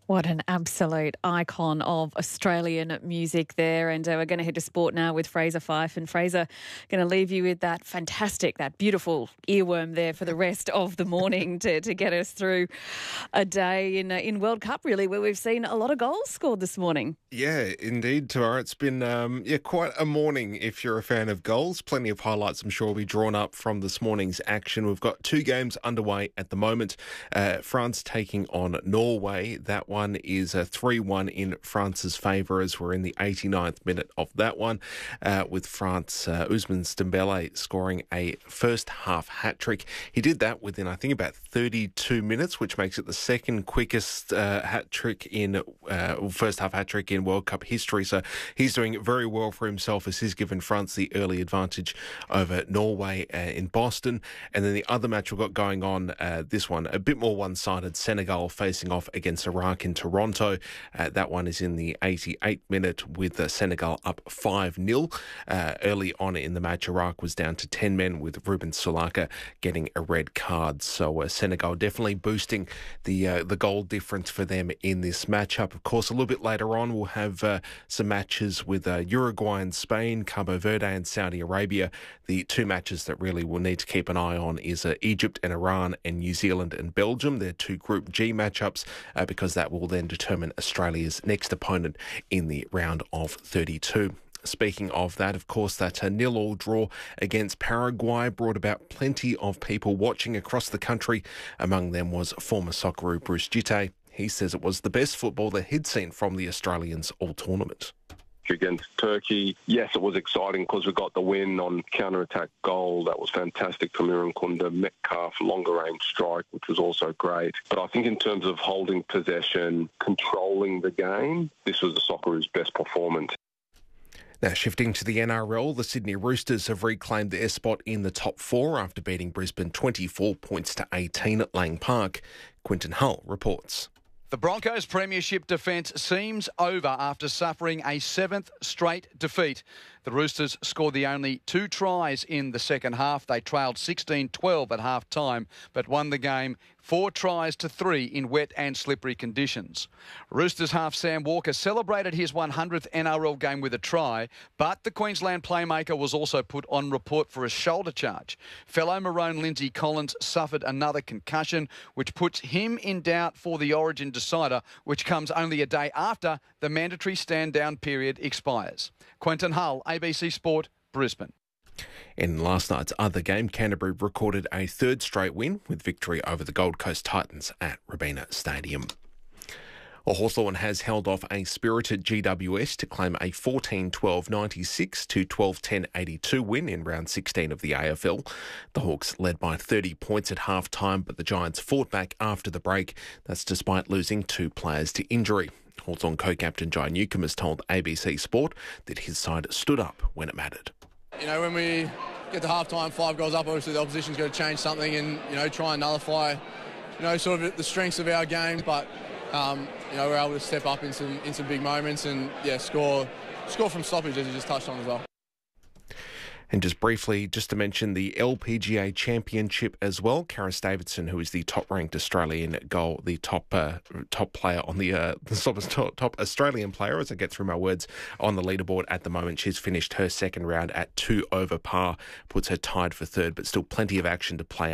What an absolute icon of Australian music there. And we're going to head to sport now with Fraser Fyfe. And Fraser, going to leave you with that fantastic, that beautiful earworm there for the rest of the morning to get us through a day in World Cup, really, where we've seen a lot of goals scored this morning. Yeah, indeed, Tamara. It's been quite a morning if you're a fan of goals. Plenty of highlights, I'm sure, will be drawn up from this morning's action. We've got two games underway at the moment. France taking on Norway. That one is a 3-1 in France's favour as we're in the 89th minute of that one, with France, Ousmane Dembele scoring a first-half hat-trick. He did that within, I think, about 32 minutes, which makes it the second quickest hat-trick in first-half hat-trick in World Cup history. So he's doing very well for himself as he's given France the early advantage over Norway in Boston. And then the other match we've got going on, this one, a bit more one-sided, Senegal facing off against Iraq in Toronto. That one is in the 88th minute with Senegal up 5-0. Early on in the match, Iraq was down to 10 men with Ruben Sulaka getting a red card. So Senegal definitely boosting the goal difference for them in this matchup. Of course, a little bit later on, we'll have some matches with Uruguay and Spain, Cabo Verde and Saudi Arabia. The two matches that really we'll need to keep an eye on is Egypt and Iran and New Zealand and Belgium. They're two Group G matchups because that will then determine Australia's next opponent in the round of 32. Speaking of that, of course, that 0-0 draw against Paraguay brought about plenty of people watching across the country. Among them was former Socceroo Bruce Jitte. He says it was the best football that he'd seen from the Australians all tournament. Against Turkey, yes, it was exciting because we got the win on counter-attack goal. That was fantastic from Irukunda. Metcalf, longer-range strike, which was also great. But I think in terms of holding possession, controlling the game, this was the Socceroos' best performance. Now, shifting to the NRL, the Sydney Roosters have reclaimed their spot in the top four after beating Brisbane 24 points to 18 at Lang Park. Quinton Hull reports. The Broncos' premiership defence seems over after suffering a seventh straight defeat. The Roosters scored the only 2 tries in the second half. They trailed 16-12 at half-time, but won the game 4 tries to 3 in wet and slippery conditions. Roosters half Sam Walker celebrated his 100th NRL game with a try, but the Queensland playmaker was also put on report for a shoulder charge. Fellow Maroon Lindsay Collins suffered another concussion, which puts him in doubt for the Origin decider, which comes only a day after the mandatory stand-down period expires. Quentin Hull, ABC Sport, Brisbane. In last night's other game, Canterbury recorded a third straight win with victory over the Gold Coast Titans at Robina Stadium. Hawthorn has held off a spirited GWS to claim a 14-12-96 to 12-10-82 win in round 16 of the AFL. The Hawks led by 30 points at half-time, but the Giants fought back after the break. That's despite losing 2 players to injury. Hawthorn co-captain Jai Newcombe has told ABC Sport that his side stood up when it mattered. You know, when we get to half-time, 5 goals up, obviously the opposition's got to change something and, you know, try and nullify, you know, sort of the strengths of our game. But, you know, we're able to step up in some big moments and, yeah, score from stoppage, as you just touched on as well. And just briefly, just to mention the LPGA Championship as well, Karis Davidson, who is the top-ranked Australian the top player on the top Australian player, as I get through my words, on the leaderboard at the moment. She's finished her second round at 2 over par, puts her tied for third, but still plenty of action to play